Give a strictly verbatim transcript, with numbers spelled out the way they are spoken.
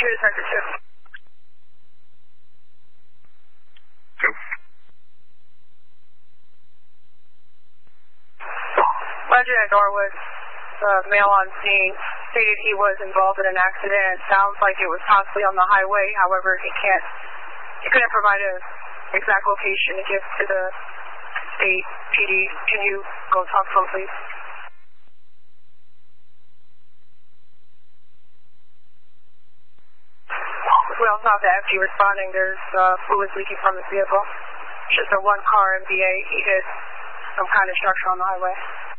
Here, Detective two. Two. Lieutenant Norwood, the male on scene, stated he was involved in an accident. It sounds like it was possibly on the highway. However, he can't, he couldn't provide an exact location to give to the state P D. Can you go talk to him, please? We also have the F D responding. There's uh, fluids leaking from his vehicle. Just a one car M B A. He hit some kind of structure on the highway.